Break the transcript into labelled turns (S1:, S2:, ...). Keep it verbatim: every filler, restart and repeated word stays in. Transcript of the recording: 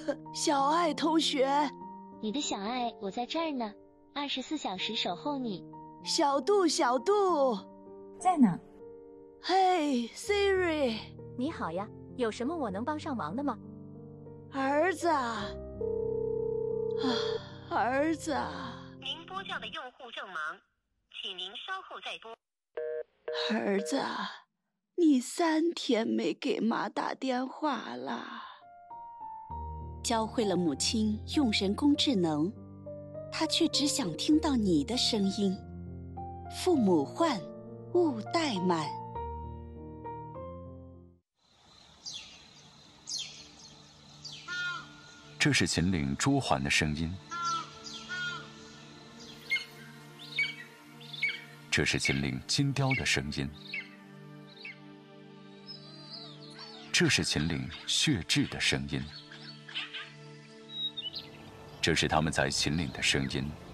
S1: 小爱同学，
S2: 你的小爱，我在这儿呢，二十四小时守候你。
S1: 小杜，小杜，
S3: 在呢。
S1: 嘿 ，Siri，
S4: 你好呀，有什么我能帮上忙的吗？
S1: 儿子啊，儿子，
S5: 您拨叫的用户正忙，请您稍后再拨。
S1: 儿子，你三天没给妈打电话了。
S6: 教会了母亲用人工智能，她却只想听到你的声音。父母唤，勿怠慢。
S7: 这是秦岭朱鹮的声音，这是秦岭金雕的声音，这是秦岭血雉的声音，这是他们在秦岭的声音。